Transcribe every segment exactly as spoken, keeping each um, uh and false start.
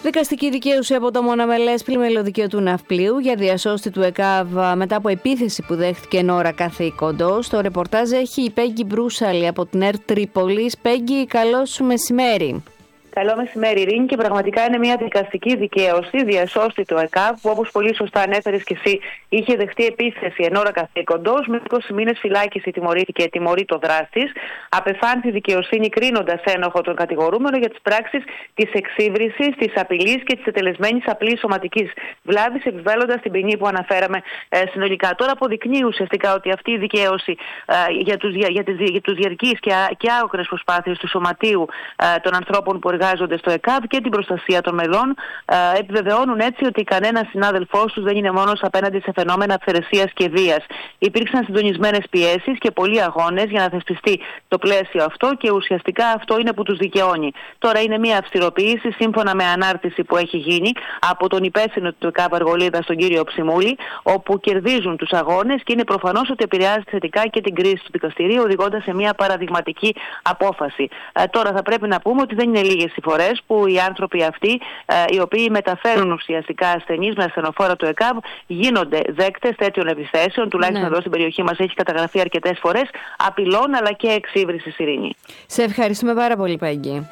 Δικαστική δικαίωση από το μοναμελές πλημελιωδικείο του Ναυπλίου για διασώστη του ΕΚΑΒ μετά από επίθεση που δέχτηκε εν ώρα καθήκοντος. Το ρεπορτάζ έχει η Πέγγι Μπρούσαλη από την ΕΡΤ Τρίπολης. Πέγγι, καλό σου μεσημέρι. Καλό μεσημέρι, Ειρήνη, και πραγματικά είναι μια δικαστική δικαίωση διασώστη του ΕΚΑΒ, που όπως πολύ σωστά ανέφερες και εσύ, είχε δεχτεί επίθεση εν ώρα καθήκοντος. Με είκοσι μήνες φυλάκιση τιμωρήθηκε τιμωρήτο δράστης. Απεφάνθη δικαιοσύνη κρίνοντας ένοχο τον κατηγορούμενο για τις πράξεις της εξύβρισης, της απειλής και της ετελεσμένης απλής σωματικής βλάβης, επιβάλλοντας την ποινή που αναφέραμε ε, συνολικά. Τώρα αποδεικνύει ουσιαστικά ότι αυτή η δικαίωση ε, για τους, για, για τις, για τους διαρκείς και, και άοκρες προσπάθειες του σωματείου ε, των ανθρώπων που εργάζονται στο ΕΚΑΒ και την προστασία των μελών ε, επιβεβαιώνουν έτσι ότι κανένας συνάδελφός τους δεν είναι μόνος απέναντι σε φαινόμενα αυθαιρεσίας και βίας. Υπήρξαν συντονισμένες πιέσεις και πολλοί αγώνες για να θεσπιστεί το πλαίσιο αυτό και ουσιαστικά αυτό είναι που τους δικαιώνει. Τώρα είναι μια αυστηροποίηση σύμφωνα με ανάρτηση που έχει γίνει από τον υπεύθυνο του ΕΚΑΒ Αργολίδα, τον κύριο Ψιμούλη, όπου κερδίζουν τους αγώνες και είναι προφανώς ότι επηρεάζει θετικά και την κρίση του δικαστηρίου, οδηγώντας σε μια παραδειγματική απόφαση. Ε, τώρα θα πρέπει να πούμε ότι δεν είναι λίγες οι φορές που οι άνθρωποι αυτοί, ε, οι οποίοι μεταφέρουν ουσιαστικά ασθενείς με ασθενοφόρα του ΕΚΑΒ, γίνονται δέκτες τέτοιων επιθέσεων. Τουλάχιστον ναι. Εδώ στην περιοχή μας έχει καταγραφεί αρκετές φορές απειλών αλλά και εξύβρισης, Ειρήνη. Σε ευχαριστούμε πάρα πολύ, Πέγγι.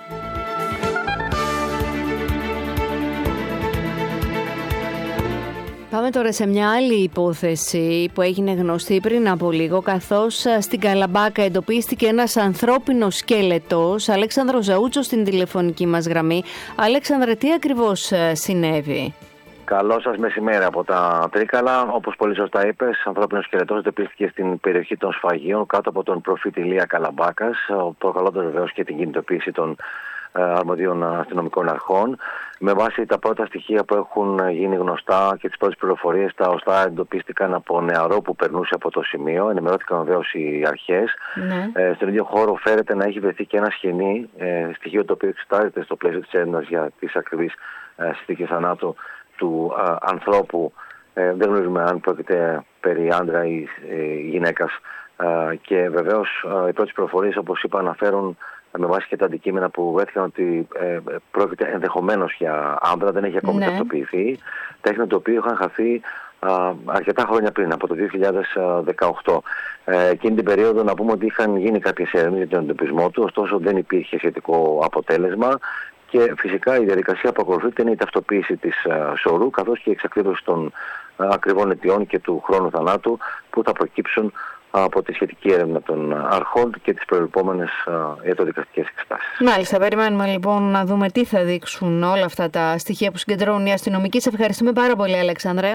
Πάμε τώρα σε μια άλλη υπόθεση που έγινε γνωστή πριν από λίγο, καθώς στην Καλαμπάκα εντοπίστηκε ένας ανθρώπινος σκέλετος. Αλέξανδρος Ζαούτσος στην τηλεφωνική μας γραμμή. Αλέξανδρε, τι ακριβώς συνέβη? Καλό σας μεσημέρι από τα Τρίκαλα. Όπως πολύ σωστά είπες, ανθρώπινος σκελετός εντοπίστηκε στην περιοχή των Σφαγείων κάτω από τον προφήτη Ηλία Καλαμπάκας, προκαλώντας βεβαίως και την κινητοποίηση των αρμοδίων αστυνομικών αρχών. Με βάση τα πρώτα στοιχεία που έχουν γίνει γνωστά και τις πρώτες πληροφορίες, τα οστά εντοπίστηκαν από νεαρό που περνούσε από το σημείο. Ενημερώθηκαν βεβαίως οι αρχές. Ναι. Ε, στον ίδιο χώρο φέρεται να έχει βρεθεί και ένα σχοινί, ε, στοιχείο το οποίο εξετάζεται στο πλαίσιο της έρευνας για τις ακριβείς ε, συνθήκες θανάτου του ε, ανθρώπου. Ε, δεν γνωρίζουμε αν πρόκειται περί άντρα ή ε, γυναίκας. Ε, και βεβαίως ε, οι πρώτες πληροφορίες, όπως είπα, αναφέρουν με βάση και τα αντικείμενα που βρέθηκαν ότι ε, πρόκειται ενδεχομένως για άνδρα, δεν έχει ακόμη ναι. ταυτοποιηθεί. Τέχνη το οποίο είχαν χαθεί α, αρκετά χρόνια πριν, από το δύο χιλιάδες δεκαοκτώ. Ε, εκείνη την περίοδο να πούμε ότι είχαν γίνει κάποιες έρευνες για τον εντοπισμό του, ωστόσο δεν υπήρχε σχετικό αποτέλεσμα. Και φυσικά η διαδικασία που ακολουθείται είναι η ταυτοποίηση της α, σωρού, καθώς και η εξακρίβωση των α, ακριβών αιτιών και του χρόνου θανάτου που θα προκύψουν από τη σχετική έρευνα των αρχών και τις προηγούμενες ιατροδικαστικές εξετάσεις. Μάλιστα, περιμένουμε λοιπόν να δούμε τι θα δείξουν όλα αυτά τα στοιχεία που συγκεντρώνουν οι αστυνομικοί. Σε ευχαριστούμε πάρα πολύ, Αλέξανδρε.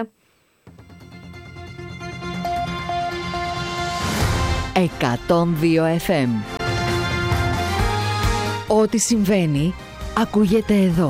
εκατόν δύο εφ εμ. Ό,τι συμβαίνει ακούγεται εδώ.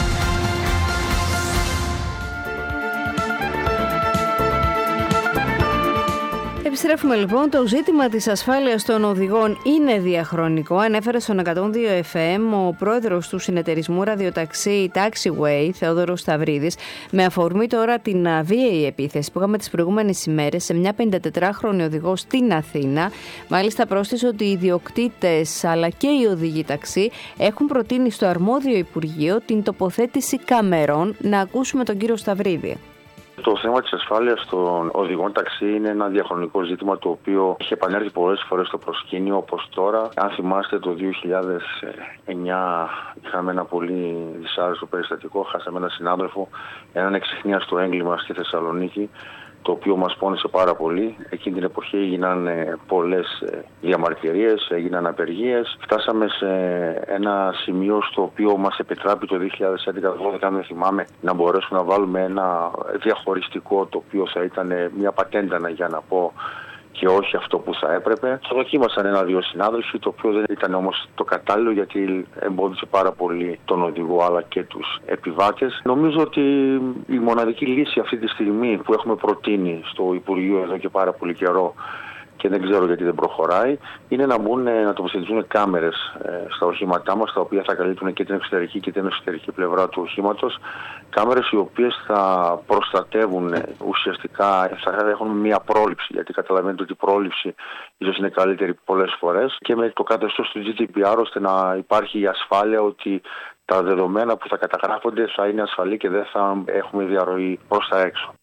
Επιστρέφουμε λοιπόν. Το ζήτημα της ασφάλειας των οδηγών είναι διαχρονικό. Ανέφερε στον εκατόν δύο εφ εμ ο πρόεδρος του συνεταιρισμού ραδιοταξί Taxiway, Θεόδωρος Σταυρίδης, με αφορμή τώρα την βίαιη επίθεση που είχαμε τις προηγούμενες ημέρες σε μια πενηντατετράχρονη οδηγό στην Αθήνα. Μάλιστα πρόσθεσε ότι οι ιδιοκτήτες αλλά και οι οδηγοί ταξί έχουν προτείνει στο αρμόδιο Υπουργείο την τοποθέτηση καμερών. Να ακούσουμε τον κύριο Σταυρίδη. Το θέμα της ασφάλειας των οδηγών ταξί είναι ένα διαχρονικό ζήτημα το οποίο είχε επανέλθει πολλές φορές στο προσκήνιο, όπως τώρα. Αν θυμάστε, το δύο χιλιάδες εννιά είχαμε ένα πολύ δυσάρεστο περιστατικό. Χάσαμε έναν συνάδελφο, έναν εξιχνίαστο έγκλημα στη Θεσσαλονίκη, το οποίο μας πόνεσε πάρα πολύ. Εκείνη την εποχή έγιναν πολλές διαμαρτυρίες, έγιναν απεργίες. Φτάσαμε σε ένα σημείο στο οποίο μας επιτράπει το δύο χιλιάδες έντεκα δώδεκα, αν δεν θυμάμαι, να μπορέσουμε να βάλουμε ένα διαχωριστικό, το οποίο θα ήταν μια πατέντα, για να πω, και όχι αυτό που θα έπρεπε. Το δοκίμασαν ένα-δύο συνάδελφοι, το οποίο δεν ήταν όμως το κατάλληλο, γιατί εμπόδισε πάρα πολύ τον οδηγό αλλά και τους επιβάτες. Νομίζω ότι η μοναδική λύση αυτή τη στιγμή που έχουμε προτείνει στο Υπουργείο εδώ και πάρα πολύ καιρό και δεν ξέρω γιατί δεν προχωράει, είναι να μπουν να τοποθετηθούν κάμερες στα οχήματά μας, τα οποία θα καλύπτουν και την εξωτερική και την εσωτερική πλευρά του οχήματος. Κάμερες οι οποίες θα προστατεύουν ουσιαστικά, θα έχουν μια πρόληψη, γιατί καταλαβαίνετε ότι η πρόληψη ίσως είναι καλύτερη πολλές φορές, και με το καθεστώς του τζι ντι πι αρ, ώστε να υπάρχει η ασφάλεια ότι τα δεδομένα που θα καταγράφονται θα είναι ασφαλή και δεν θα έχουμε διαρροή προς τα έξω.